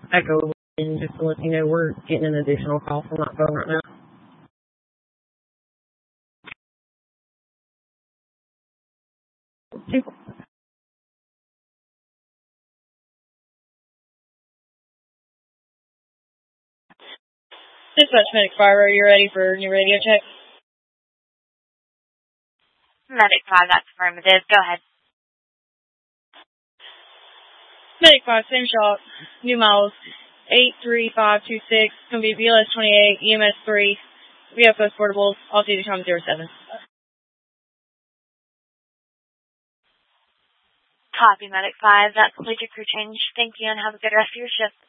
Echo, and just to let you know, we're getting an additional call from that phone right now. Dispatch Medic 5, are you ready for new radio check? Medic 5, that's affirmative. Go ahead. Medic 5, same shot. New miles 83526. Going to be BLS 28, EMS 3, VFS portables, altitude time 07. Copy, Medic 5. That's complete your crew change. Thank you and have a good rest of your shift.